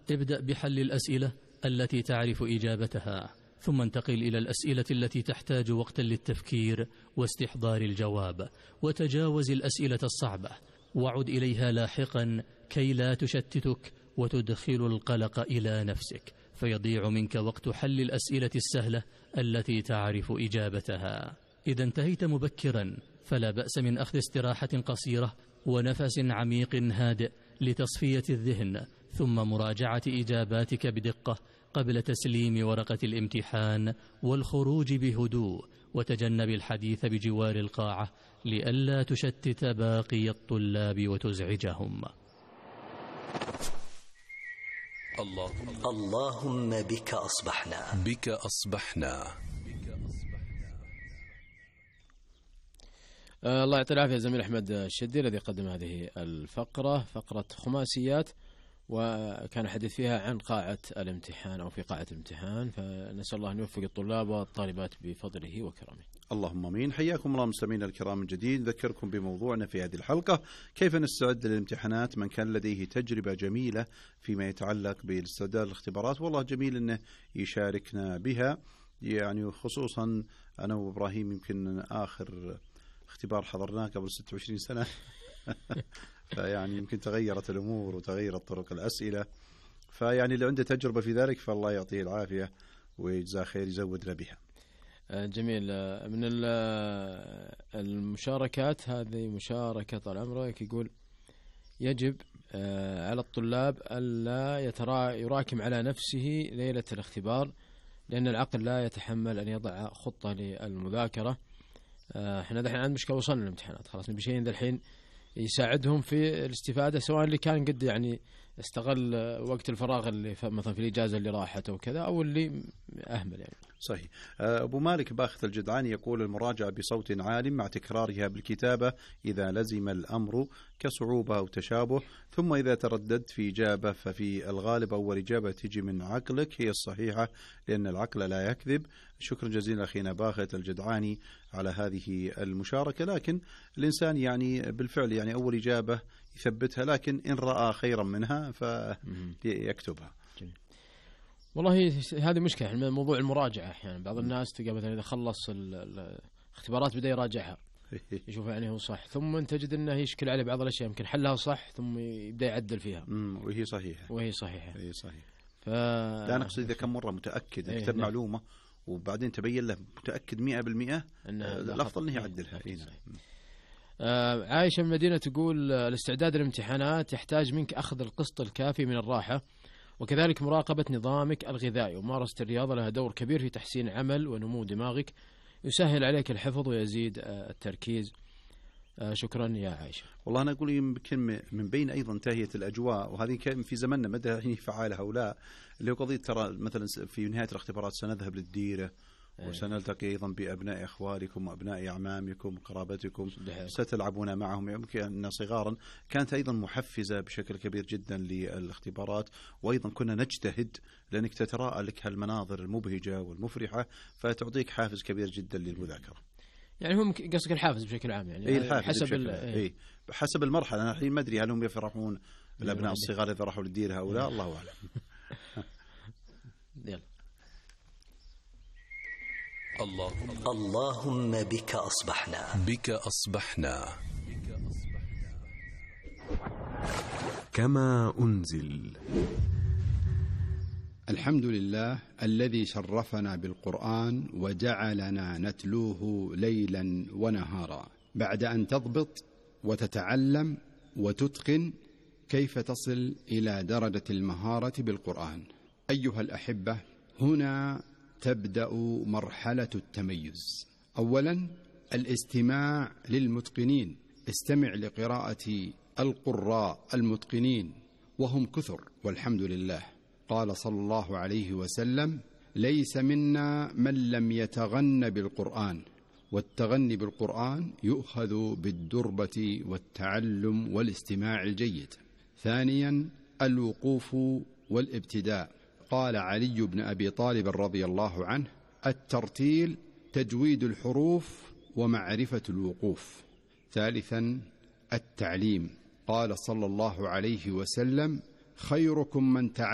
ابدأ بحل الأسئلة التي تعرف إجابتها، ثم انتقل إلى الأسئلة التي تحتاج وقتا للتفكير واستحضار الجواب، وتجاوز الأسئلة الصعبة وعد إليها لاحقا كي لا تشتتك وتدخل القلق إلى نفسك، فيضيع منك وقت حل الأسئلة السهلة التي تعرف إجابتها. إذا انتهيت مبكرا فلا بأس من أخذ استراحة قصيرة ونفس عميق هادئ لتصفية الذهن، ثم مراجعة إجاباتك بدقة قبل تسليم ورقة الامتحان والخروج بهدوء، وتجنب الحديث بجوار القاعة لئلا تشتت باقي الطلاب وتزعجهم. اللهم بك أصبحنا. بك أصبحنا. الله يعطي العافية زميل أحمد الشدي الذي قدم هذه الفقرة، فقرة خماسيات، وكان حديث فيها عن قاعة الامتحان أو في قاعة الامتحان، فنسأل الله أن يوفق الطلاب والطالبات بفضله وكرمه. اللهم امين. حياكم الله مستمعينا الكرام من جديد. نذكركم بموضوعنا في هذه الحلقة: كيف نستعد للامتحانات من كان لديه تجربة جميلة فيما يتعلق بالاستعداد للاختبارات. والله جميل أنه يشاركنا بها، يعني خصوصا أنا وإبراهيم يمكن آخر اختبار حضرناه قبل 26 سنة فيعني يمكن تغيرت الأمور وتغيرت طرق الأسئلة، فيعني اللي عنده تجربة في ذلك فالله يعطيه العافية ويجزاه خير يزود له بها. جميل. من المشاركات هذه مشاركة طال عمرك، يقول يجب على الطلاب ألا يراكم على نفسه ليلة الاختبار، لأن العقل لا يتحمل أن يضع خطة للمذاكرة. احنا دحين عندنا مشكلة، وصلنا للامتحانات خلاص، نبي شيء دحين يساعدهم في الاستفادة، سواء اللي كان قد يعني استغل وقت الفراغ اللي مثلا في الإجازة اللي راحت أو كذا، أو اللي أهمل يعني. صحيح. أبو مالك باخت الجدعاني يقول: المراجعة بصوت عال مع تكرارها بالكتابة إذا لزم الأمر كصعوبة أو تشابه، ثم إذا ترددت في إجابة ففي الغالب أول إجابة تجي من عقلك هي الصحيحة، لأن العقل لا يكذب. شكرا جزيلا أخينا باخت الجدعاني على هذه المشاركة. لكن الإنسان يعني بالفعل يعني أول إجابة يثبتها، لكن إن رأى خيرا منها فيكتبها. والله هذه مشكلة من موضوع المراجعة. أحيانا بعض الناس تلقى مثلا إذا خلص الاختبارات بدأ يراجعها يشوف يعني هو صح، ثم تجد أنه يشكل عليه بعض الأشياء يمكن حلها صح ثم يبدأ يعدل فيها وهي صحيحة. هي صحيح. لا نقصد إذا كم مرة متأكد يكتب معلومة وبعدين تبين له متأكد 100% الأفضل أنه يعدلها. عايشة من مدينة تقول: الاستعداد للامتحانات يحتاج منك أخذ القسط الكافي من الراحة، وكذلك مراقبة نظامك الغذائي، وممارسة الرياضة لها دور كبير في تحسين عمل ونمو دماغك، يسهل عليك الحفظ ويزيد التركيز. شكرا يا عائشة. والله أنا أقول يمكن من بين أيضا تهيئة الأجواء، وهذه كان في زمننا مدى فعالها أو لا، اللي هو قضية ترى مثلا في نهاية الاختبارات سنذهب للديرة وسنلتقي أيضا بأبناء أخوالكم وأبناء أعمامكم وقرابتكم، ستلعبون معهم. يمكن صغارا كانت أيضا محفزة بشكل كبير جدا للاختبارات، وأيضا كنا نجتهد لأنك تتراءى لك هالمناظر المبهجة والمفرحة فتعطيك حافز كبير جدا للمذاكرة. يعني هم قصدك الحافز بشكل عام يعني حسب المرحلة. أنا الحين ما أدري هل هم يفرحون الأبناء الصغار إذا راحوا للديرة أو لا، الله أعلم. يلا. اللهم بك أصبحنا. بك أصبحنا. كما أنزل. الحمد لله الذي شرفنا بالقرآن وجعلنا نتلوه ليلا ونهارا، بعد أن تضبط وتتعلم وتتقن كيف تصل إلى درجة المهارة بالقرآن. أيها الأحبة، هنا تبدأ مرحلة التميز. أولا الاستماع للمتقنين. استمع لقراءة القراء المتقنين وهم كثر والحمد لله. قال صلى الله عليه وسلم: ليس منا من لم يتغن بالقرآن، والتغني بالقرآن يؤخذ بالدربة والتعلم والاستماع الجيد. ثانيا الوقوف والابتداء. قال علي بن أبي طالب رضي الله عنه: الترتيل تجويد الحروف ومعرفة الوقوف. ثالثا التعليم. قال صلى الله عليه وسلم: خيركم من تعلم